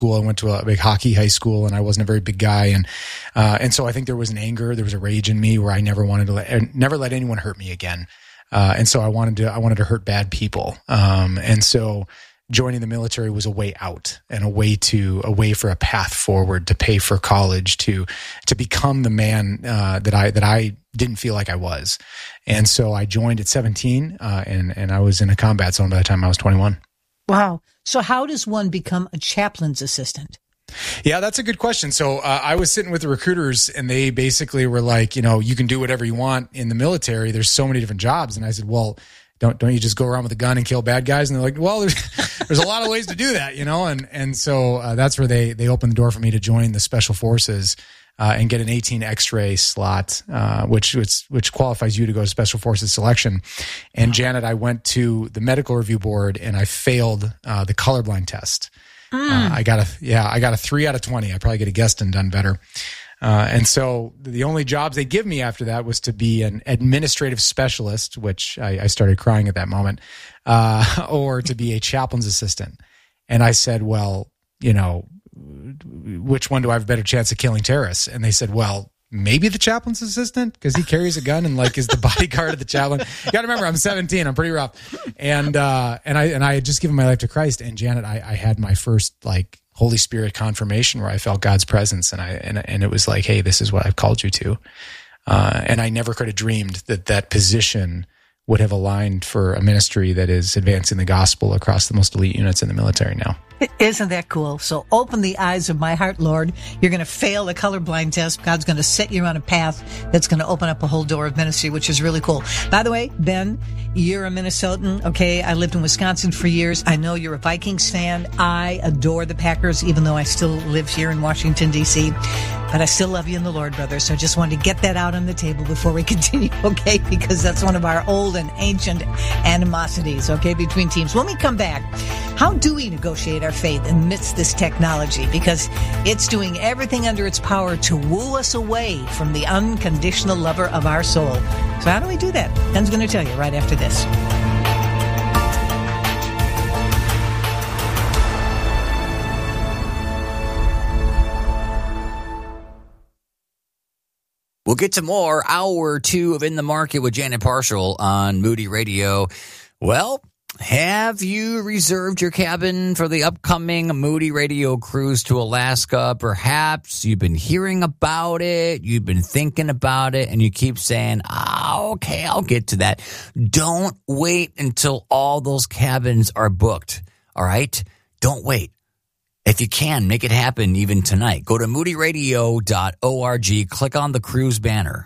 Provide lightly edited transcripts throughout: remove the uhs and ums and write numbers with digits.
school. I went to a big hockey high school, and I wasn't a very big guy, and so I think there was an anger, there was a rage in me where I never wanted to never let anyone hurt me again, and so I wanted to hurt bad people, and so joining the military was a way out and a way for a path forward to pay for college, to become the man that I didn't feel like I was, and so I joined at 17, and I was in a combat zone by the time I was 21. Wow. So how does one become a chaplain's assistant? Yeah, that's a good question. So I was sitting with the recruiters, and they basically were like, you can do whatever you want in the military. There's so many different jobs. And I said, well, don't you just go around with a gun and kill bad guys? And they're like, well, there's a lot of ways to do that, and so that's where they opened the door for me to join the Special Forces and get an 18 X-ray slot, which qualifies you to go to Special Forces selection. And Janet, I went to the medical review board, and I failed the colorblind test. I got a 3 out of 20. I probably could have guessed and done better. And so the only jobs they give me after that was to be an administrative specialist, which I started crying at that moment, or to be a chaplain's assistant. And I said, well, which one do I have a better chance of killing terrorists? And they said, well, maybe the chaplain's assistant, because he carries a gun and is the bodyguard of the chaplain. You got to remember, I'm 17. I'm pretty rough. And I had just given my life to Christ. And Janet, I had my first Holy Spirit confirmation where I felt God's presence, and it was like, hey, this is what I've called you to. And I never could have dreamed that position would have aligned for a ministry that is advancing the gospel across the most elite units in the military now. Isn't that cool? So open the eyes of my heart, Lord. You're going to fail the colorblind test. God's going to set you on a path that's going to open up a whole door of ministry, which is really cool. By the way, Ben, you're a Minnesotan. Okay. I lived in Wisconsin for years. I know you're a Vikings fan. I adore the Packers, even though I still live here in Washington, D.C. But I still love you in the Lord, brother. So I just wanted to get that out on the table before we continue, okay? Because that's one of our old and ancient animosities, okay, between teams. When we come back, how do we negotiate our faith amidst this technology? Because it's doing everything under its power to woo us away from the unconditional lover of our soul. So how do we do that? Ben's going to tell you right after this. We'll get to more. Hour 2 of In the Market with Janet Parshall on Moody Radio. Well, have you reserved your cabin for the upcoming Moody Radio cruise to Alaska? Perhaps you've been hearing about it, you've been thinking about it, and you keep saying, okay, I'll get to that. Don't wait until all those cabins are booked, all right? Don't wait. If you can, make it happen even tonight. Go to moodyradio.org, click on the cruise banner.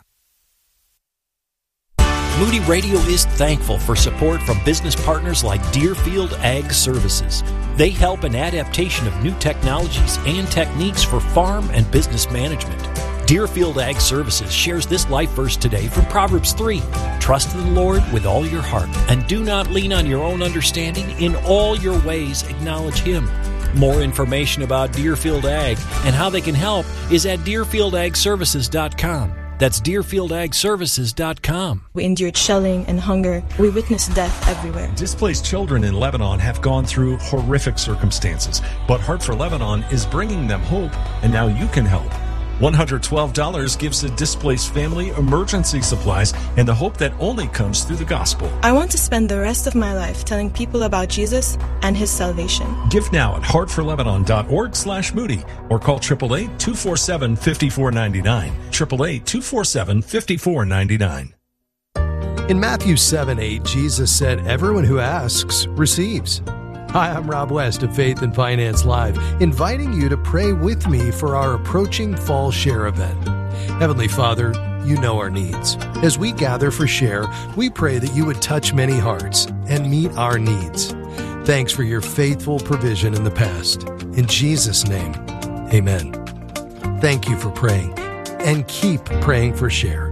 Moody Radio is thankful for support from business partners like Deerfield Ag Services. They help in adaptation of new technologies and techniques for farm and business management. Deerfield Ag Services shares this life verse today from Proverbs 3. Trust in the Lord with all your heart, and do not lean on your own understanding. In all your ways acknowledge Him. More information about Deerfield Ag and how they can help is at DeerfieldAgServices.com. That's DeerfieldAgServices.com. We endured shelling and hunger. We witnessed death everywhere. Displaced children in Lebanon have gone through horrific circumstances, but Heart for Lebanon is bringing them hope, and now you can help. $112 gives the displaced family emergency supplies and the hope that only comes through the gospel. I want to spend the rest of my life telling people about Jesus and His salvation. Give now at heartforlebanon.org/Moody or call 888-247-5499. 888-247-5499. In Matthew 7:8, Jesus said, "Everyone who asks receives." Hi, I'm Rob West of Faith and Finance Live, inviting you to pray with me for our approaching Fall Share event. Heavenly Father, you know our needs. As we gather for Share, we pray that you would touch many hearts and meet our needs. Thanks for your faithful provision in the past. In Jesus' name, amen. Thank you for praying, and keep praying for Share.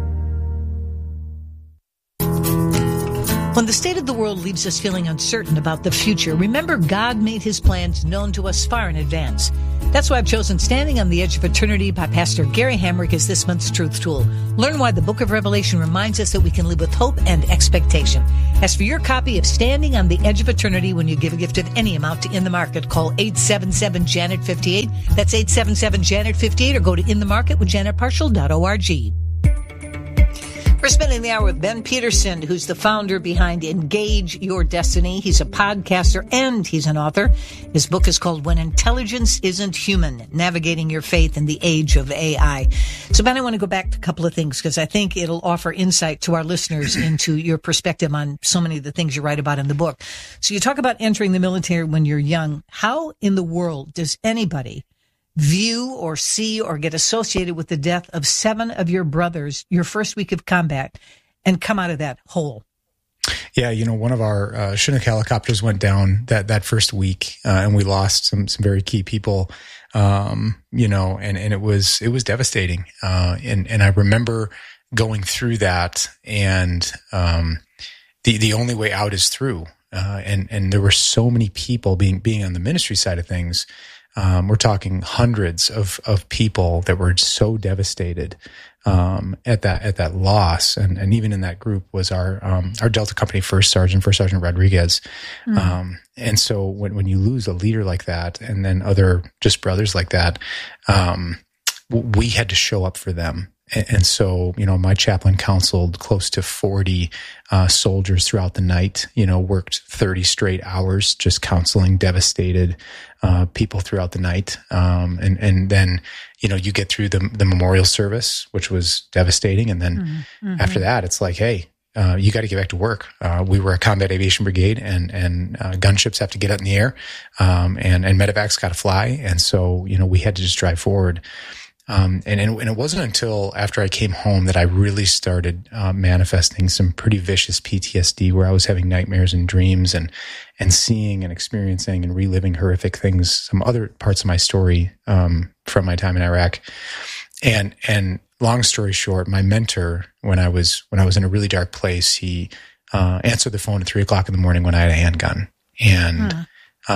When the state of the world leaves us feeling uncertain about the future, remember God made His plans known to us far in advance. That's why I've chosen Standing on the Edge of Eternity by Pastor Gary Hamrick as this month's Truth Tool. Learn why the book of Revelation reminds us that we can live with hope and expectation. As for your copy of Standing on the Edge of Eternity, when you give a gift of any amount to In the Market, call 877-JANET-58. That's 877-JANET-58, or go to inthemarketwithjanetparshall.org. We're spending the hour with Ben Peterson, who's the founder behind Engage Your Destiny. He's a podcaster and he's an author. His book is called When Intelligence Isn't Human, Navigating Your Faith in the Age of AI. So, Ben, I want to go back to a couple of things because I think it'll offer insight to our listeners into your perspective on so many of the things you write about in the book. So you talk about entering the military when you're young. How in the world does anybody view or see or get associated with the death of 7 of your brothers your first week of combat and come out of that whole? Yeah, one of our Chinook helicopters went down that first week, and we lost some very key people, and it was devastating. And I remember going through that, and the only way out is through. And there were so many people being on the ministry side of things. We're talking hundreds of people that were so devastated at that loss, and even in that group was our Delta Company First Sergeant Rodriguez. And so when you lose a leader like that, and then other just brothers like that, we had to show up for them. And so, my chaplain counseled close to 40 soldiers throughout the night, worked 30 straight hours just counseling devastated people throughout the night. And then, you get through the memorial service, which was devastating. And then after that, it's like, hey, you got to get back to work. We were a combat aviation brigade, and gunships have to get up in the air, and medevacs got to fly. And so, we had to just drive forward. And it wasn't until after I came home that I really started manifesting some pretty vicious PTSD, where I was having nightmares and dreams and seeing and experiencing and reliving horrific things, some other parts of my story from my time in Iraq. And long story short, my mentor, when I was in a really dark place, he answered the phone at 3:00 in the morning when I had a handgun. And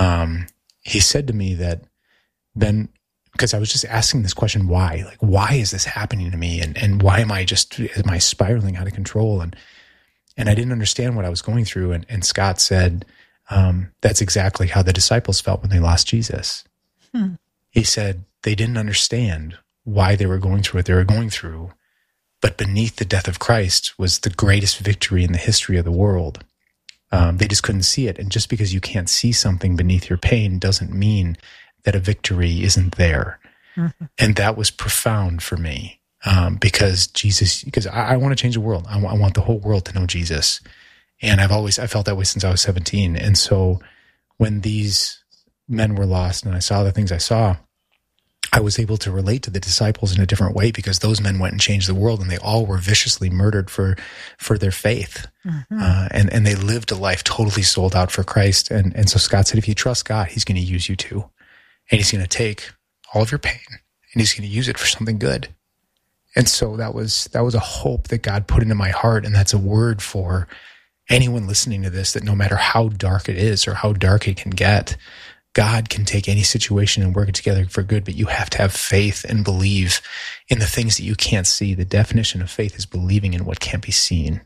he said to me that, Ben, because I was just asking this question, why? Like, why is this happening to me? And why am I spiraling out of control? And I didn't understand what I was going through. And Scott said, that's exactly how the disciples felt when they lost Jesus. He said they didn't understand why they were going through what they were going through, but beneath the death of Christ was the greatest victory in the history of the world. They just couldn't see it. And just because you can't see something beneath your pain doesn't mean that a victory isn't there. And that was profound for me, because I want to change the world. I want the whole world to know Jesus. And I felt that way since I was 17. And so when these men were lost and I saw the things I saw, I was able to relate to the disciples in a different way, because those men went and changed the world, and they all were viciously murdered for their faith. And they lived a life totally sold out for Christ. And so Scott said, if you trust God, he's going to use you too. And he's going to take all of your pain and he's going to use it for something good. And so that was a hope that God put into my heart. And that's a word for anyone listening to this, that no matter how dark it is or how dark it can get, God can take any situation and work it together for good. But you have to have faith and believe in the things that you can't see. The definition of faith is believing in what can't be seen.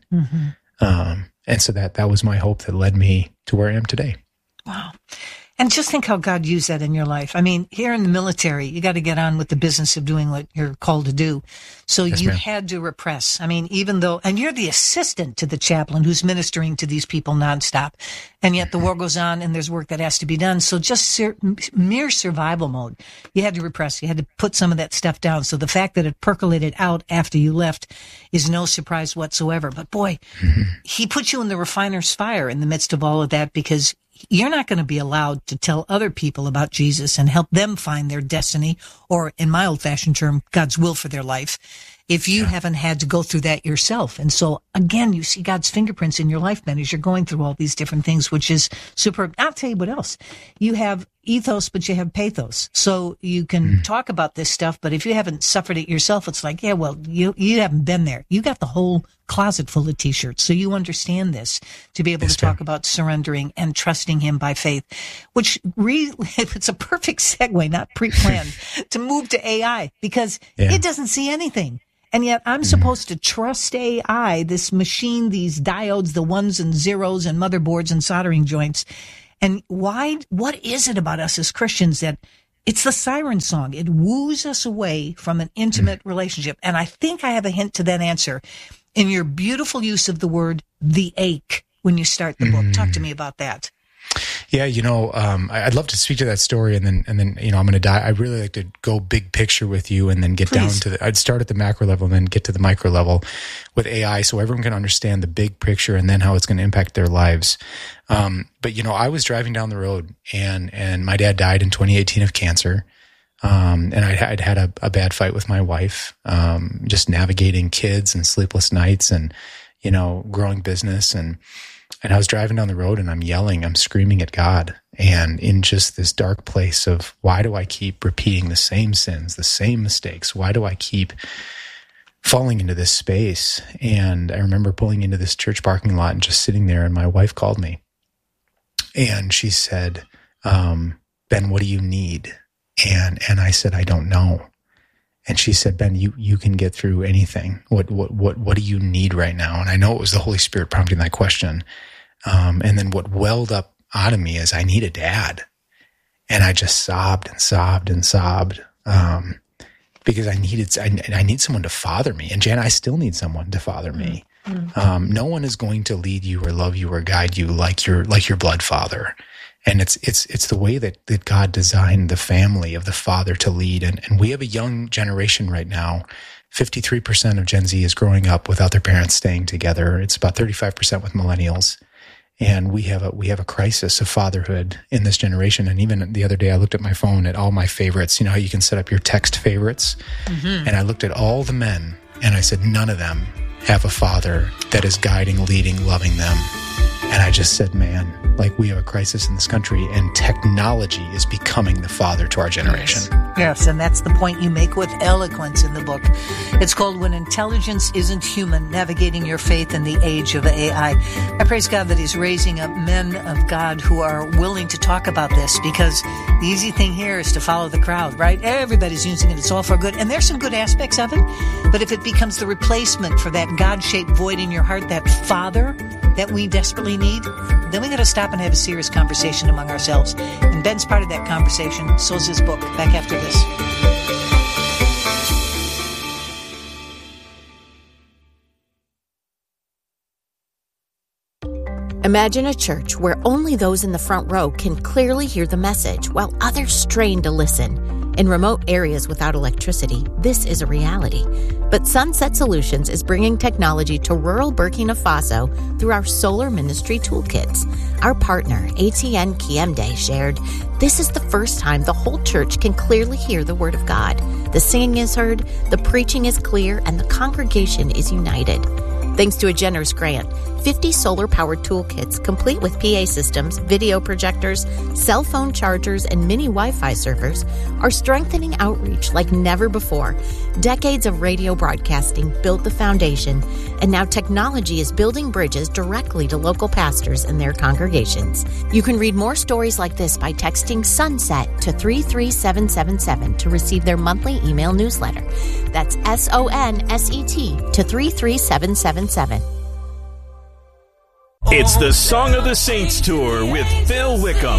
And so that was my hope that led me to where I am today. Wow. And just think how God used that in your life. I mean, here in the military, you got to get on with the business of doing what you're called to do. So yes, you had to repress. I mean, even though, and you're the assistant to the chaplain who's ministering to these people nonstop. And yet the war goes on and there's work that has to be done. So just mere survival mode. You had to repress. You had to put some of that stuff down. So the fact that it percolated out after you left is no surprise whatsoever. But boy, he put you in the refiner's fire in the midst of all of that, because you're not going to be allowed to tell other people about Jesus and help them find their destiny, or in my old-fashioned term, God's will for their life, if you haven't had to go through that yourself. And so again, you see God's fingerprints in your life, Ben, as you're going through all these different things, which is superb. I'll tell you what else. You have ethos, but you have pathos. So you can talk about this stuff, but if you haven't suffered it yourself, it's like, yeah, well, you haven't been there. You got the whole closet full of t-shirts. So you understand this to be able to talk about surrendering and trusting him by faith, which it's a perfect segue, not pre-planned, to move to AI because it doesn't see anything. And yet I'm supposed to trust AI, this machine, these diodes, the ones and zeros and motherboards and soldering joints. And what is it about us as Christians that it's the siren song? It woos us away from an intimate relationship. And I think I have a hint to that answer in your beautiful use of the word, the ache, when you start the book. Talk to me about that. Yeah, I'd love to speak to that story, and then I'm going to die. I'd really like to go big picture with you, and then get down to I'd start at the macro level, and then get to the micro level with AI, so everyone can understand the big picture, and then how it's going to impact their lives. But I was driving down the road, and my dad died in 2018 of cancer, and I'd had a bad fight with my wife, just navigating kids and sleepless nights, and growing business and I was driving down the road and I'm screaming at God, and in just this dark place of why do I keep repeating the same sins, the same mistakes? Why do I keep falling into this space? And I remember pulling into this church parking lot and just sitting there, and my wife called me and she said, Ben, what do you need? And I said, I don't know. And she said, Ben, you can get through anything. What do you need right now? And I know it was the Holy Spirit prompting that question. And then what welled up out of me is I need a dad. And I just sobbed and sobbed and sobbed, because I need someone to father me. And Jan, I still need someone to father me. No one is going to lead you or love you or guide you like your blood father. And it's the way that God designed the family of the father to lead. And we have a young generation right now. 53% of Gen Z is growing up without their parents staying together. It's about 35% with millennials. And we have a crisis of fatherhood in this generation. And even the other day, I looked at my phone at all my favorites. You know how you can set up your text favorites? And I looked at all the men, and I said, none of them have a father that is guiding, leading, loving them. And I just said, man, we have a crisis in this country, and technology is becoming the father to our generation. Yes, and that's the point you make with eloquence in the book. It's called When Intelligence Isn't Human, Navigating Your Faith in the Age of AI. I praise God that he's raising up men of God who are willing to talk about this, because the easy thing here is to follow the crowd, right? Everybody's using it. It's all for good. And there's some good aspects of it. But if it becomes the replacement for that God-shaped void in your heart, that father that we desperately need, then we got to stop and have a serious conversation among ourselves. And Ben's part of that conversation. So's his book. Back after this. Imagine a church where only those in the front row can clearly hear the message, while others strain to listen. In remote areas without electricity, this is a reality. But Sunset Solutions is bringing technology to rural Burkina Faso through our Solar Ministry Toolkits. Our partner, ATN Kiemde, shared, "This is the first time the whole church can clearly hear the Word of God. The singing is heard, the preaching is clear, and the congregation is united." Thanks to a generous grant, 50 solar-powered toolkits, complete with PA systems, video projectors, cell phone chargers, and mini Wi-Fi servers, are strengthening outreach like never before. Decades of radio broadcasting built the foundation, and now technology is building bridges directly to local pastors and their congregations. You can read more stories like this by texting SUNSET to 33777 to receive their monthly email newsletter. That's SONSET to 33777. It's the Song of the Saints Tour with Phil Wickham.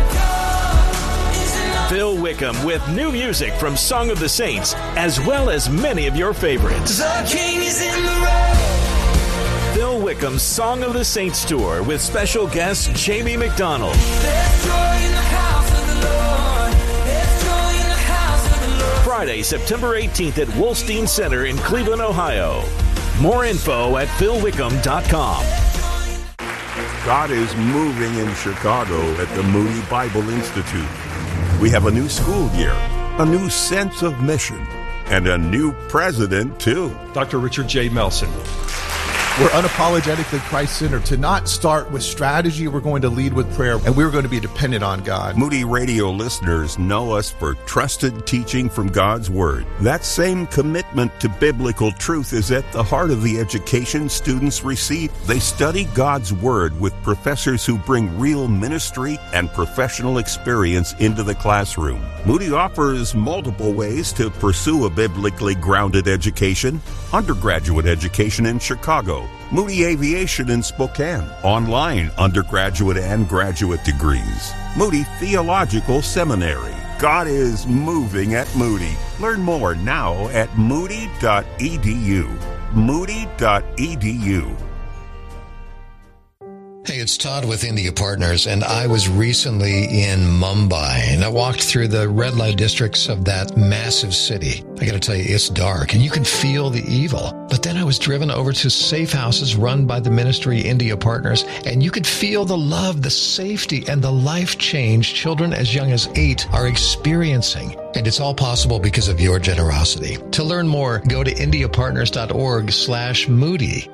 Phil Wickham with new music from Song of the Saints, as well as many of your favorites. The King is in the road. Phil Wickham's Song of the Saints Tour with special guest Jamie McDonald. There's joy in the house of the Lord. There's joy in the house of the Lord. Friday, September 18th at Wolstein Center in Cleveland, Ohio. More info at philwickham.com. God is moving in Chicago at the Moody Bible Institute. We have a new school year, a new sense of mission, and a new president, too. Dr. Richard J. Melson. We're unapologetically Christ-centered. To not start with strategy, we're going to lead with prayer, and we're going to be dependent on God. Moody Radio listeners know us for trusted teaching from God's Word. That same commitment to biblical truth is at the heart of the education students receive. They study God's Word with professors who bring real ministry and professional experience into the classroom. Moody offers multiple ways to pursue a biblically grounded education. Undergraduate education in Chicago, Moody Aviation in Spokane, online undergraduate and graduate degrees, Moody Theological Seminary. God is moving at Moody. Learn more now at moody.edu. Moody.edu. Hey, it's Todd with India Partners, and I was recently in Mumbai, and I walked through the red light districts of that massive city. I gotta tell you, it's dark, and you can feel the evil. But then I was driven over to safe houses run by the ministry India Partners, and you could feel the love, the safety, and the life change children as young as 8 are experiencing. And it's all possible because of your generosity. To learn more, go to indiapartners.org/Moody.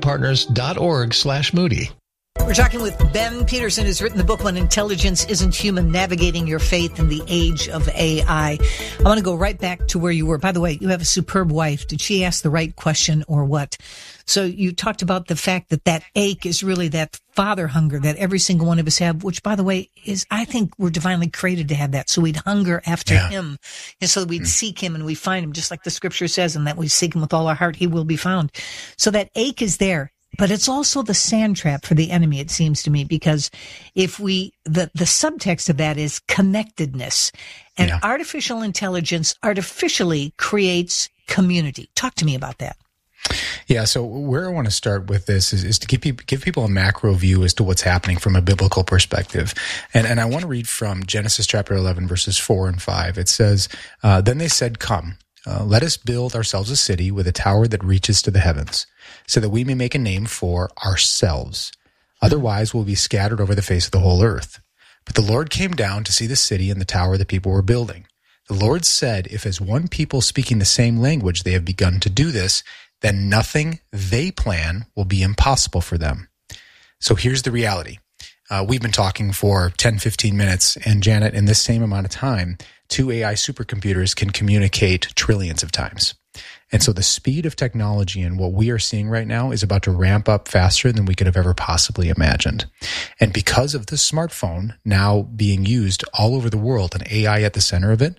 indiapartners.org/Moody. We're talking with Ben Peterson, who's written the book When Intelligence Isn't Human, Navigating Your Faith in the Age of AI. I want to go right back to where you were. By the way, you have a superb wife. Did she ask the right question or what? So you talked about the fact that that ache is really that father hunger that every single one of us have, which, by the way, is, I think we're divinely created to have that. So we'd hunger after him. And so we'd seek him and we find him, just like the scripture says, and that we seek him with all our heart, he will be found. So that ache is there. But it's also the sand trap for the enemy, it seems to me, because if the subtext of that is connectedness, and artificial intelligence artificially creates community. Talk to me about that. Yeah, so where I want to start with this is to give people a macro view as to what's happening from a biblical perspective. And I want to read from Genesis chapter 11, verses 4 and 5. It says, Then they said, Come, let us build ourselves a city with a tower that reaches to the heavens, so that we may make a name for ourselves. Otherwise, we'll be scattered over the face of the whole earth. But the Lord came down to see the city and the tower the people were building. The Lord said, If as one people speaking the same language they have begun to do this, then nothing they plan will be impossible for them. So here's the reality. We've been talking for 10, 15 minutes, and Janet, in this same amount of time, 2 AI supercomputers can communicate trillions of times. And so the speed of technology and what we are seeing right now is about to ramp up faster than we could have ever possibly imagined. And because of the smartphone now being used all over the world and AI at the center of it,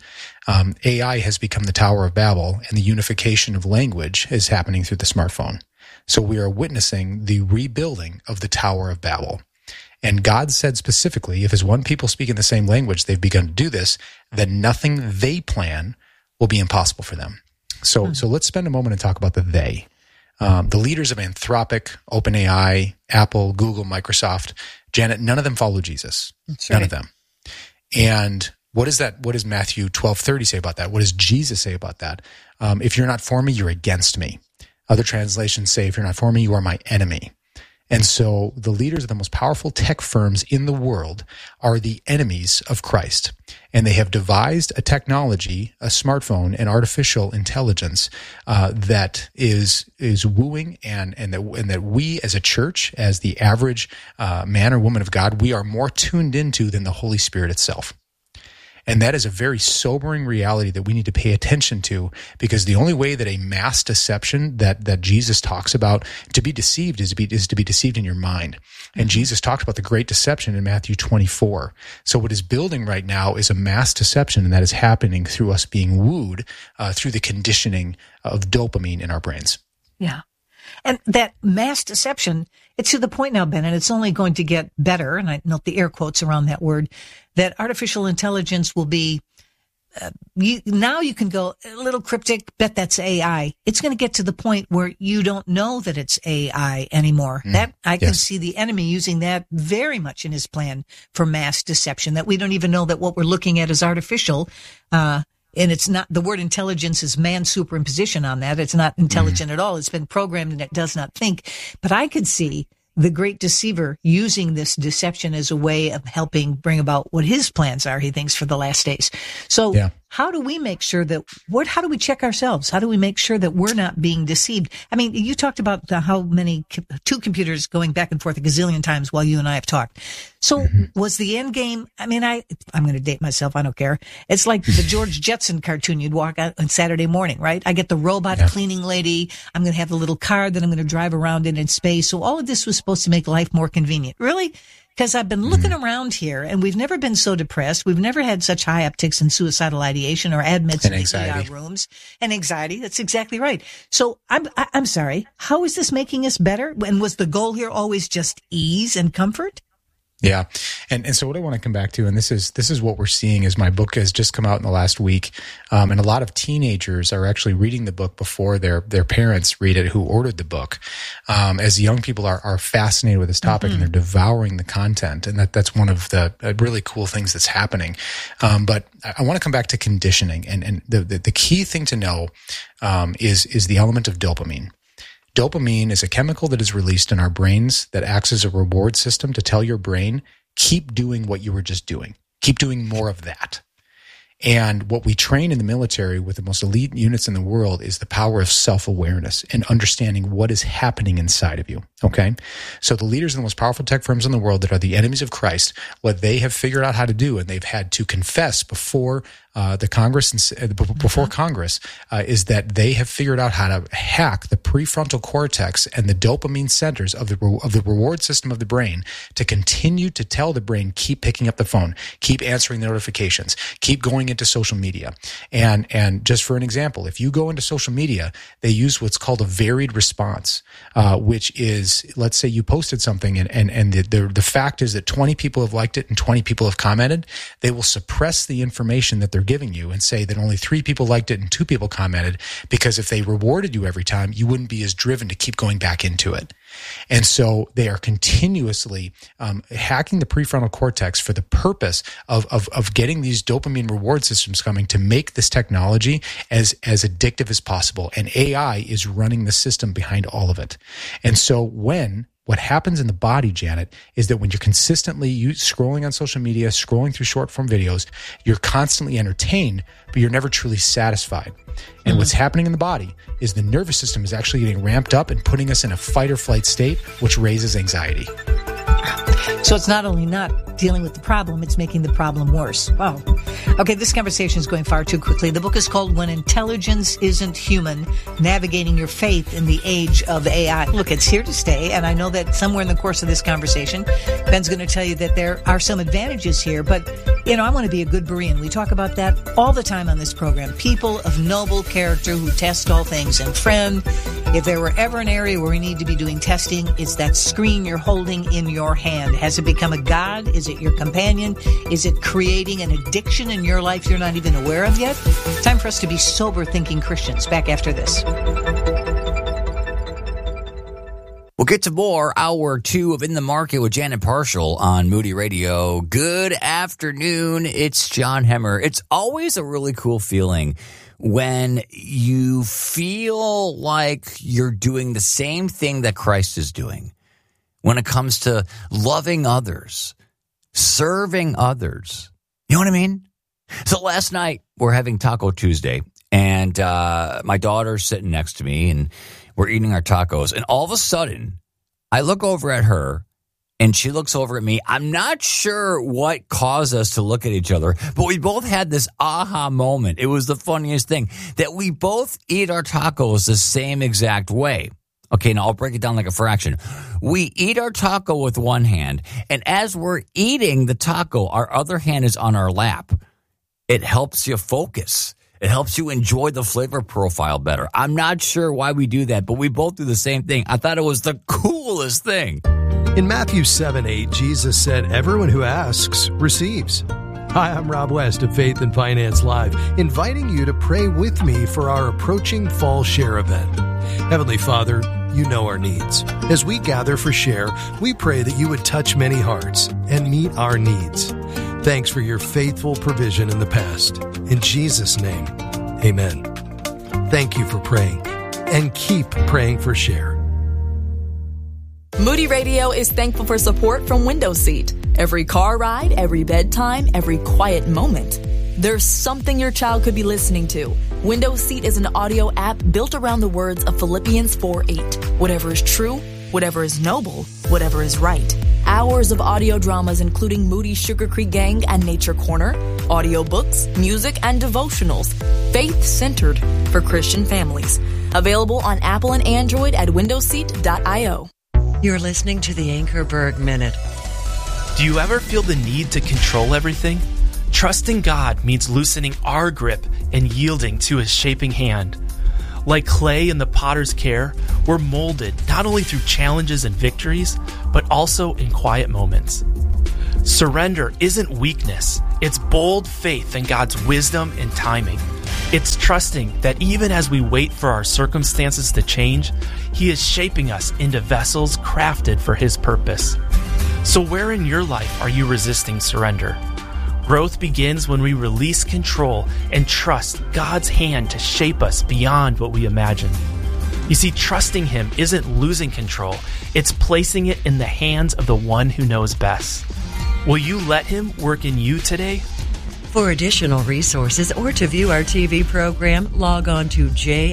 AI has become the Tower of Babel, and the unification of language is happening through the smartphone. So we are witnessing the rebuilding of the Tower of Babel. And God said specifically, if as one people speaking the same language they've begun to do this, then nothing they plan will be impossible for them. So let's spend a moment and talk about the they. The leaders of Anthropic, OpenAI, Apple, Google, Microsoft, Janet, none of them follow Jesus. None of them. And what is that? What does Matthew 12:30 say about that? What does Jesus say about that? If you're not for me, you're against me. Other translations say, if you're not for me, you are my enemy. And so the leaders of the most powerful tech firms in the world are the enemies of Christ. And they have devised a technology, a smartphone, and artificial intelligence that is wooing, and that we as a church, as the average man or woman of God, we are more tuned into than the Holy Spirit itself. And that is a very sobering reality that we need to pay attention to, because the only way that a mass deception that Jesus talks about, to be deceived is to be deceived in your mind. And Jesus talked about the great deception in Matthew 24. So what is building right now is a mass deception, and that is happening through us being wooed through the conditioning of dopamine in our brains. Yeah. And that mass deception, it's to the point now, Ben, and it's only going to get better, and I note the air quotes around that word, that artificial intelligence will be, now you can go a little cryptic, bet that's AI. It's going to get to the point where you don't know that it's AI anymore. That I can see the enemy using that very much in his plan for mass deception, that we don't even know that what we're looking at is artificial, and it's not, the word intelligence is man superimposition on that. It's not intelligent at all. It's been programmed and it does not think. But I could see the great deceiver using this deception as a way of helping bring about what his plans are, he thinks, for the last days. So how do we make sure that how do we check ourselves? How do we make sure that we're not being deceived? I mean, you talked about how many two computers going back and forth a gazillion times while you and I have talked. So was the end game? I mean, I'm going to date myself. I don't care. It's like the George Jetson cartoon you'd walk out on Saturday morning, right? I get the robot cleaning lady. I'm going to have the little car that I'm going to drive around in space. So all of this was supposed to make life more convenient. Really? Because I've been looking around here, and we've never been so depressed. We've never had such high upticks in suicidal ideation or admits in the ER rooms and anxiety. That's exactly right. So I'm sorry. How is this making us better? And was the goal here always just ease and comfort? Yeah. And so what I want to come back to, and this is what we're seeing, is my book has just come out in the last week. And a lot of teenagers are actually reading the book before their parents read it, who ordered the book. As young people are fascinated with this topic and they're devouring the content. And that's one of the really cool things that's happening. But I want to come back to conditioning, and the key thing to know, is the element of dopamine. Dopamine is a chemical that is released in our brains that acts as a reward system to tell your brain, keep doing what you were just doing. Keep doing more of that. And what we train in the military with the most elite units in the world is the power of self-awareness and understanding what is happening inside of you. Okay? So the leaders of the most powerful tech firms in the world that are the enemies of Christ, what they have figured out how to do, and they've had to confess before the Congress before Congress, is that they have figured out how to hack the prefrontal cortex and the dopamine centers of the reward system of the brain to continue to tell the brain, keep picking up the phone, keep answering the notifications, keep going into social media. And just for an example, if you go into social media, they use what's called a varied response, which is, let's say you posted something and the fact is that 20 people have liked it and 20 people have commented. They will suppress the information that they're giving you and say that only 3 people liked it and 2 people commented, because if they rewarded you every time, you wouldn't be as driven to keep going back into it. And so they are continuously hacking the prefrontal cortex for the purpose of getting these dopamine reward systems coming to make this technology as addictive as possible. And AI is running the system behind all of it. And so what happens in the body, Janet, is that when you're consistently scrolling on social media, scrolling through short-form videos, you're constantly entertained, but you're never truly satisfied. And what's happening in the body is the nervous system is actually getting ramped up and putting us in a fight or flight state, which raises anxiety. So it's not only not dealing with the problem, it's making the problem worse. Wow. Okay, this conversation is going far too quickly. The book is called When Intelligence Isn't Human, Navigating Your Faith in the Age of AI. Look, it's here to stay, and I know that somewhere in the course of this conversation, Ben's going to tell you that there are some advantages here, but, I want to be a good Berean. We talk about that all the time on this program. People of noble character who test all things. And friend, if there were ever an area where we need to be doing testing, it's that screen you're holding in your hand. Has it become a god? Is it your companion? Is it creating an addiction in your life you're not even aware of yet? Time for us to be sober-thinking Christians. Back after this. We'll get to more hour 2 of In the Market with Janet Parshall on Moody Radio. Good afternoon. It's John Hemmer. It's always a really cool feeling when you feel like you're doing the same thing that Christ is doing when it comes to loving others, serving others. You know what I mean? So last night we're having Taco Tuesday, and my daughter's sitting next to me, and we're eating our tacos, and all of a sudden, I look over at her, and she looks over at me. I'm not sure what caused us to look at each other, but we both had this aha moment. It was the funniest thing, that we both eat our tacos the same exact way. Okay, now I'll break it down like a fraction. We eat our taco with one hand, and as we're eating the taco, our other hand is on our lap. It helps you focus. It helps you enjoy the flavor profile better. I'm not sure why we do that, but we both do the same thing. I thought it was the coolest thing. In Matthew 7:8, Jesus said, "Everyone who asks receives." Hi, I'm Rob West of Faith and Finance Live, inviting you to pray with me for our approaching Fall Share event. Heavenly Father, you know our needs. As we gather for Share, we pray that you would touch many hearts and meet our needs. Thanks for your faithful provision in the past. In Jesus' name, amen. Thank you for praying, and keep praying for Share. Moody Radio is thankful for support from Window Seat. Every car ride, every bedtime, every quiet moment. There's something your child could be listening to. Windows Seat is an audio app built around the words of Philippians 4:8. Whatever is true, whatever is noble, whatever is right. Hours of audio dramas including Moody's Sugar Creek Gang and Nature Corner, audiobooks, music, and devotionals. Faith-centered for Christian families. Available on Apple and Android at windowseat.io. You're listening to the Anchorberg Minute. Do you ever feel the need to control everything? Trusting God means loosening our grip and yielding to His shaping hand. Like clay in the potter's care, we're molded not only through challenges and victories, but also in quiet moments. Surrender isn't weakness. It's bold faith in God's wisdom and timing. It's trusting that even as we wait for our circumstances to change, He is shaping us into vessels crafted for His purpose. So where in your life are you resisting surrender? Growth begins when we release control and trust God's hand to shape us beyond what we imagine. You see, trusting Him isn't losing control. It's placing it in the hands of the one who knows best. Will you let Him work in you today? For additional resources or to view our TV program, log on to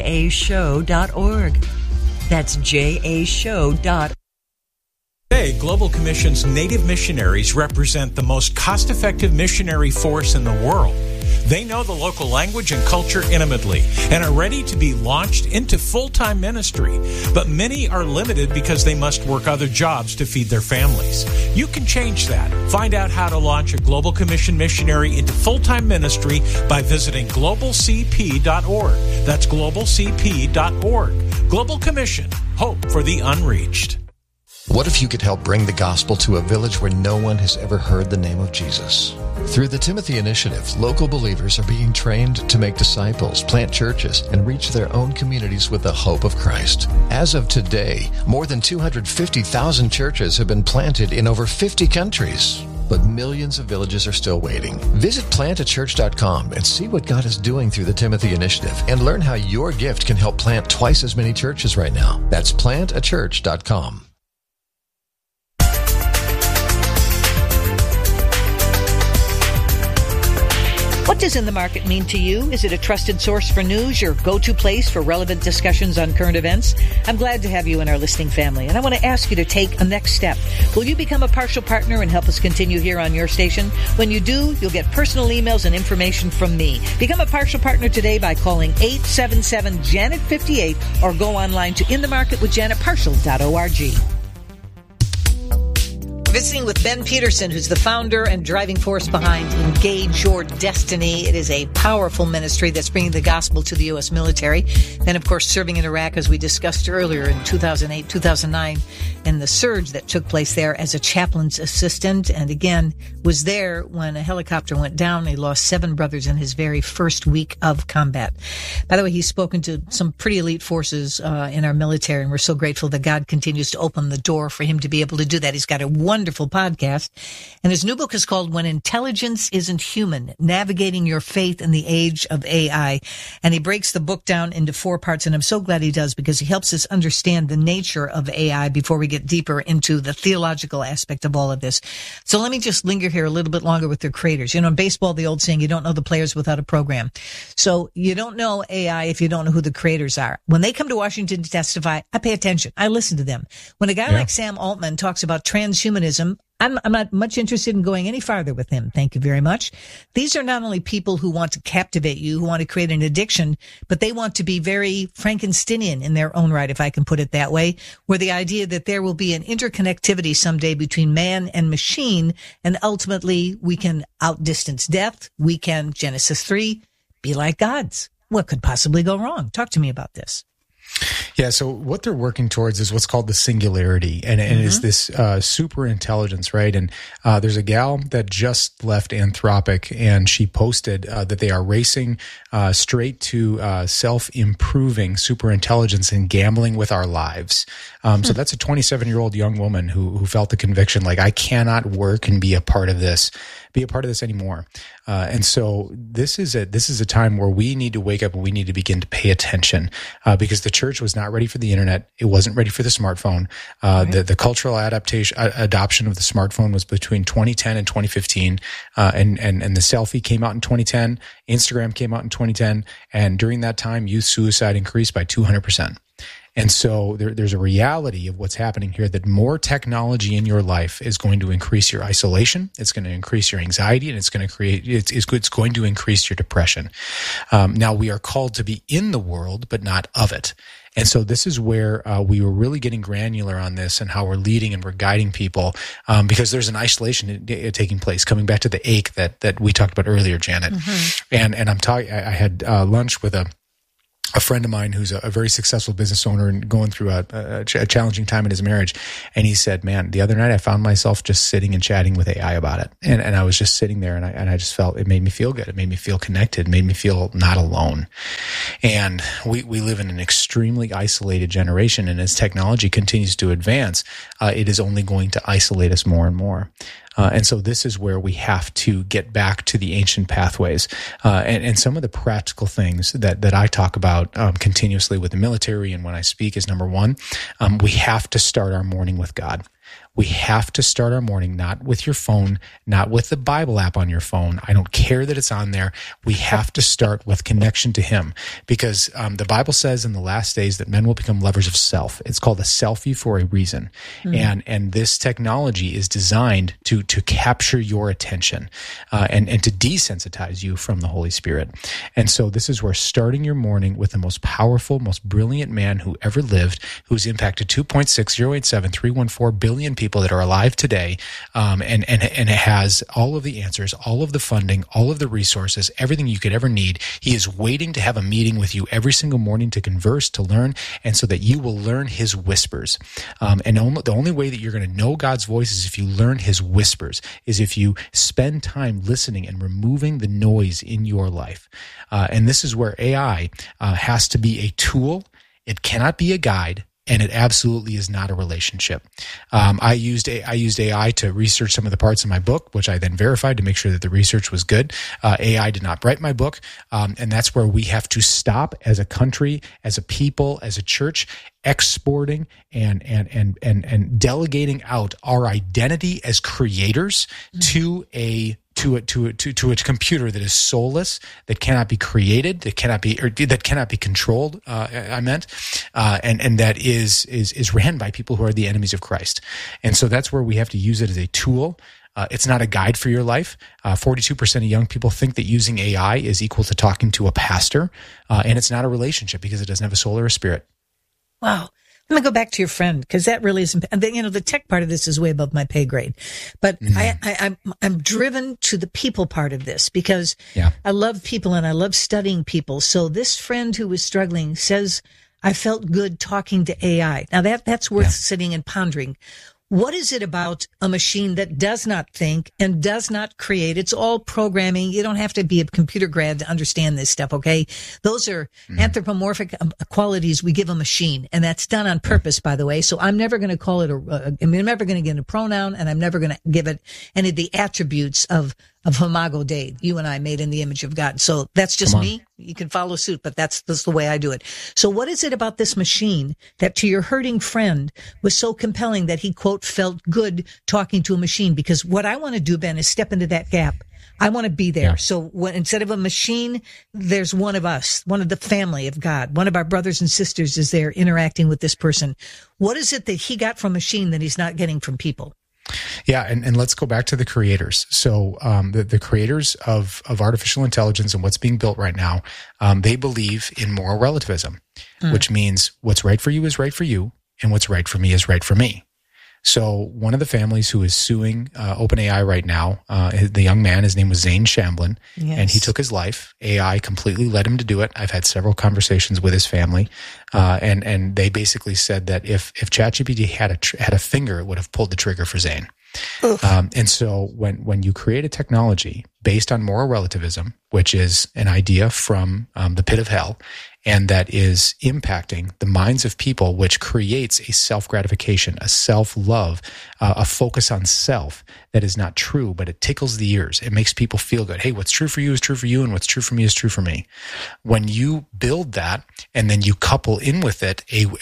jashow.org. That's jashow.org. Today, Global Commission's Native missionaries represent the most cost-effective missionary force in the world. They know the local language and culture intimately and are ready to be launched into full-time ministry. But many are limited because they must work other jobs to feed their families. You can change that. Find out how to launch a Global Commission missionary into full-time ministry by visiting globalcp.org. That's globalcp.org. Global Commission. Hope for the unreached. What if you could help bring the gospel to a village where no one has ever heard the name of Jesus? Through the Timothy Initiative, local believers are being trained to make disciples, plant churches, and reach their own communities with the hope of Christ. As of today, more than 250,000 churches have been planted in over 50 countries. But millions of villages are still waiting. Visit plantachurch.com and see what God is doing through the Timothy Initiative and learn how your gift can help plant twice as many churches right now. That's plantachurch.com. What does In the Market mean to you? Is it a trusted source for news, your go-to place for relevant discussions on current events? I'm glad to have you in our listening family, and I want to ask you to take a next step. Will you become a partial partner and help us continue here on your station? When you do, you'll get personal emails and information from me. Become a partial partner today by calling 877-JANET-58 or go online to inthemarketwithjanetpartial.org. Visiting with Ben Peterson, who's the founder and driving force behind Engage Your Destiny. It is a powerful ministry that's bringing the gospel to the U.S. military. And, of course, serving in Iraq, as we discussed earlier in 2008, 2009, and the surge that took place there as a chaplain's assistant. And, again, was there when a helicopter went down. He lost 7 brothers in his very first week of combat. By the way, he's spoken to some pretty elite forces in our military, and we're so grateful that God continues to open the door for him to be able to do that. He's got a wonderful podcast, and his new book is called When Intelligence Isn't Human, Navigating Your Faith in the Age of AI. And he breaks the book down into 4 parts, and I'm so glad he does, because he helps us understand the nature of AI before we get deeper into the theological aspect of all of this. So let me just linger here a little bit longer with their creators. You know, in baseball, the old saying, you don't know the players without a program. So you don't know AI if you don't know who the creators are. When they come to Washington to testify, I pay attention. I listen to them. When a guy like Sam Altman talks about transhumanism, I'm not much interested in going any farther with him. Thank you very much. These are not only people who want to captivate you, who want to create an addiction, but they want to be very Frankensteinian in their own right, if I can put it that way, where the idea that there will be an interconnectivity someday between man and machine, and ultimately we can outdistance death. We can, Genesis 3, be like gods. What could possibly go wrong? Talk to me about this. Yeah, so what they're working towards is what's called the singularity, and it is this super intelligence, right? And there's a gal that just left Anthropic, and she posted that they are racing straight to self-improving super intelligence and gambling with our lives. So that's a 27-year-old young woman who felt the conviction, like, I cannot work and be a part of this anymore. And so this is a time where we need to wake up and we need to begin to pay attention because the church was not not ready for the internet. It wasn't ready for the smartphone. The cultural adoption of the smartphone was between 2010 and 2015. And the selfie came out in 2010. Instagram came out in 2010. And during that time, youth suicide increased by 200%. And so there's a reality of what's happening here, that more technology in your life is going to increase your isolation. It's going to increase your anxiety, and it's going to increase your depression. Now, we are called to be in the world, but not of it. And so this is where we were really getting granular on this and how we're leading and we're guiding people, because there's an isolation taking place, coming back to the ache that we talked about earlier, Janet. Mm-hmm. And I had lunch with a friend of mine who's a very successful business owner and going through a challenging time in his marriage. And he said, man, the other night I found myself just sitting and chatting with AI about it. And I was just sitting there, and I just felt, it made me feel good. It made me feel connected. It made me feel not alone. And we live in an extremely isolated generation. And as technology continues to advance, it is only going to isolate us more and more. And so this is where we have to get back to the ancient pathways. And some of the practical things that I talk about continuously with the military and when I speak is, number one, we have to start our morning with God. We have to start our morning not with your phone, not with the Bible app on your phone. I don't care that it's on there. We have to start with connection to Him, because the Bible says in the last days that men will become lovers of self. It's called a selfie for a reason. Mm-hmm. And this technology is designed to capture your attention and to desensitize you from the Holy Spirit. And so this is where starting your morning with the most powerful, most brilliant man who ever lived, who's impacted 2.6087314 billion people that are alive today, and it has all of the answers, all of the funding, all of the resources, everything you could ever need. He is waiting to have a meeting with you every single morning to converse, to learn, and so that you will learn His whispers. And the only way that you're going to know God's voice is if you learn His whispers, is if you spend time listening and removing the noise in your life. And this is where AI has to be a tool. It cannot be a guide. And it absolutely is not a relationship. I used AI to research some of the parts of my book, which I then verified to make sure that the research was good. AI did not write my book, and that's where we have to stop as a country, as a people, as a church, exporting and delegating out our identity as creators to a computer that is soulless, that cannot be created, that cannot be controlled. And that is ran by people who are the enemies of Christ. And so that's where we have to use it as a tool. It's not a guide for your life. 42% of young people think that using AI is equal to talking to a pastor, and it's not a relationship because it doesn't have a soul or a spirit. Wow. Let me go back to your friend, because that really is, the tech part of this is way above my pay grade. But I'm driven to the people part of this, because I love people and I love studying people. So this friend who was struggling says, I felt good talking to AI. Now that's worth sitting and pondering. What is it about a machine that does not think and does not create? It's all programming. You don't have to be a computer grad to understand this stuff, okay? Those are anthropomorphic qualities we give a machine, and that's done on purpose, by the way. So I'm never going to call it I'm never going to give it a pronoun, and I'm never going to give it any of the attributes of Imago Dei, you and I made in the image of God. So that's just me. You can follow suit, but that's the way I do it. So what is it about this machine that to your hurting friend was so compelling that he, quote, felt good talking to a machine? Because what I want to do, Ben, is step into that gap. I want to be there. So instead of a machine, there's one of us, one of the family of God. One of our brothers and sisters is there interacting with this person. What is it that he got from machine that he's not getting from people? Yeah, and let's go back to the creators. So the creators of artificial intelligence and what's being built right now, they believe in moral relativism, which means what's right for you is right for you, and what's right for me is right for me. So one of the families who is suing OpenAI right now, the young man, his name was Zane Shamblin, and he took his life. AI completely led him to do it. I've had several conversations with his family, and they basically said that if ChatGPT had a finger, it would have pulled the trigger for Zane. And so when you create a technology based on moral relativism, which is an idea from the pit of hell, and that is impacting the minds of people, which creates a self-gratification, a self-love, a focus on self that is not true, but it tickles the ears. It makes people feel good. Hey, what's true for you is true for you, and what's true for me is true for me. When you build that, and then you couple in with it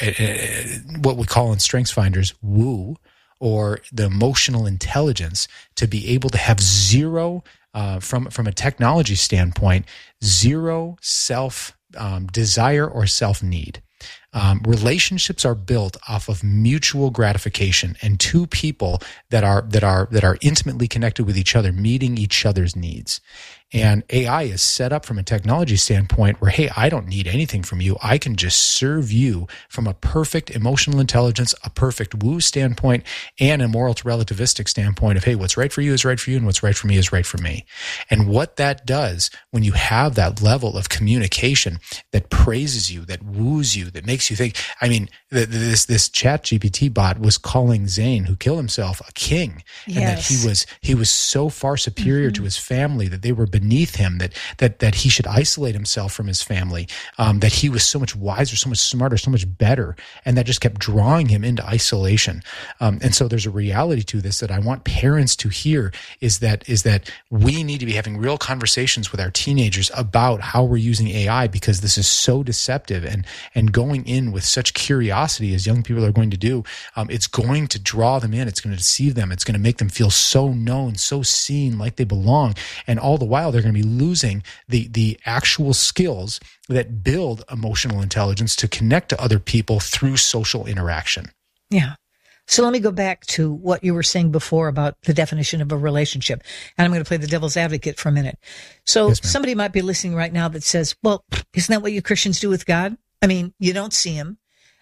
what we call in StrengthsFinders woo, or the emotional intelligence, to be able to have zero, from a technology standpoint, zero self desire or self need. Relationships are built off of mutual gratification, and two people that are intimately connected with each other, meeting each other's needs. And AI is set up from a technology standpoint where, hey, I don't need anything from you. I can just serve you from a perfect emotional intelligence, a perfect woo standpoint, and a moral relativistic standpoint of, hey, what's right for you is right for you, and what's right for me is right for me. And what that does when you have that level of communication that praises you, that woos you, that makes you think, I mean, this ChatGPT bot was calling Zane, who killed himself, a king, and that he was so far superior to his family, that they were beneath him, that he should isolate himself from his family, that he was so much wiser, so much smarter, so much better, and that just kept drawing him into isolation. And so there's a reality to this that I want parents to hear, is that we need to be having real conversations with our teenagers about how we're using AI, because this is so deceptive, and going in with such curiosity as young people are going to do, it's going to draw them in, it's going to deceive them, it's going to make them feel so known, so seen, like they belong, and all the while they're going to be losing the actual skills that build emotional intelligence to connect to other people through social interaction. Yeah. So let me go back to what you were saying before about the definition of a relationship. And I'm going to play the devil's advocate for a minute. So somebody might be listening right now that says, well, isn't that what you Christians do with God? I mean, you don't see him.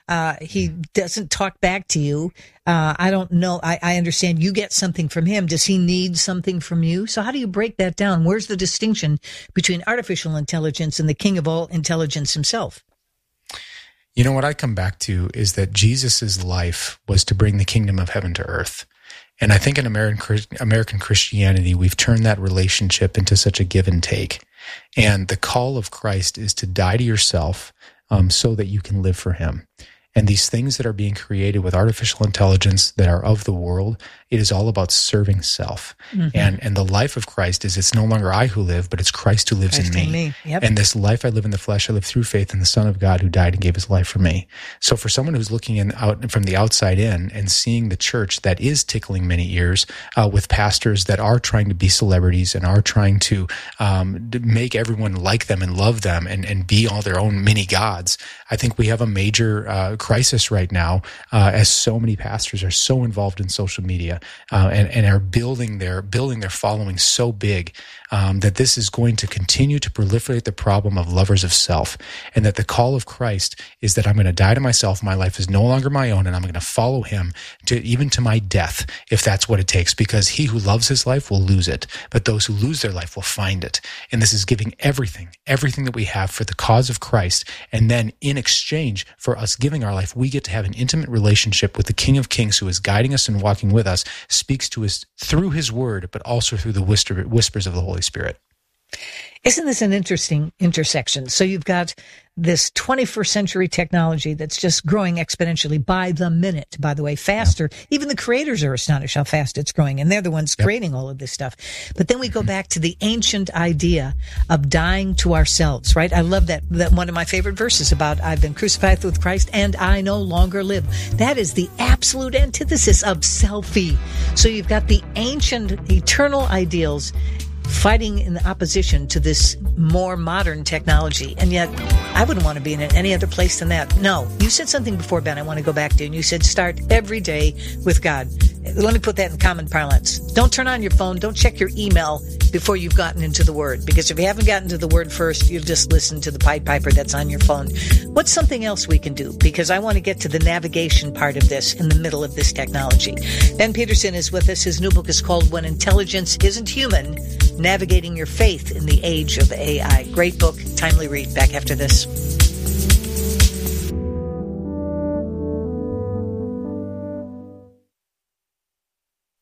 He doesn't talk back to you. I don't know. I understand you get something from him. Does he need something from you? So how do you break that down? Where's the distinction between artificial intelligence and the king of all intelligence himself? You know, what I come back to is that Jesus's life was to bring the kingdom of heaven to earth. And I think in American Christianity, we've turned that relationship into such a give and take. And the call of Christ is to die to yourself so that you can live for him. And these things that are being created with artificial intelligence that are of the world, it is all about serving self. Mm-hmm. And the life of Christ is, it's no longer I who live, but it's Christ who lives in me. Yep. And this life I live in the flesh, I live through faith in the Son of God who died and gave his life for me. So for someone who's looking out from the outside in and seeing the church that is tickling many ears with pastors that are trying to be celebrities and are trying to make everyone like them and love them and be all their own mini gods, I think we have a major crisis right now, as so many pastors are so involved in social media and are building their following so big that this is going to continue to proliferate the problem of lovers of self, and that the call of Christ is that I'm going to die to myself. My life is no longer my own, and I'm going to follow him even to my death, if that's what it takes, because he who loves his life will lose it, but those who lose their life will find it. And this is giving everything that we have for the cause of Christ, and then in exchange for us giving our life, we get to have an intimate relationship with the King of Kings, who is guiding us and walking with us, speaks to us through his word, but also through the whispers of the Holy Spirit. Isn't this an interesting intersection? So you've got this 21st century technology that's just growing exponentially by the minute, by the way, faster. Yeah. Even the creators are astonished how fast it's growing, and they're the ones creating all of this stuff. But then we go back to the ancient idea of dying to ourselves, right? I love that one of my favorite verses about I've been crucified with Christ and I no longer live. That is the absolute antithesis of selfie. So you've got the ancient eternal ideals fighting in opposition to this more modern technology. And yet, I wouldn't want to be in any other place than that. No, you said something before, Ben, I want to go back to, and you said start every day with God. Let me put that in common parlance. Don't turn on your phone. Don't check your email before you've gotten into the Word. Because if you haven't gotten to the Word first, you'll just listen to the Pied Piper that's on your phone. What's something else we can do? Because I want to get to the navigation part of this in the middle of this technology. Ben Peterson is with us. His new book is called When Intelligence Isn't Human, Navigating Your Faith in the Age of AI. Great book, timely read. Back after this.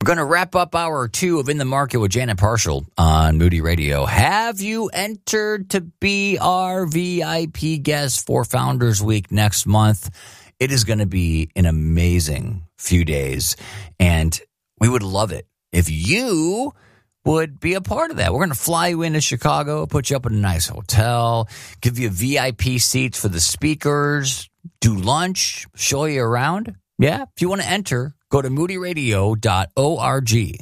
We're going to wrap up hour 2 of In the Market with Janet Parshall on Moody Radio. Have you entered to be our VIP guest for Founders Week next month? It is going to be an amazing few days, and we would love it if you would be a part of that. We're going to fly you into Chicago, put you up in a nice hotel, give you VIP seats for the speakers, do lunch, show you around. Yeah, if you want to enter, go to moodyradio.org.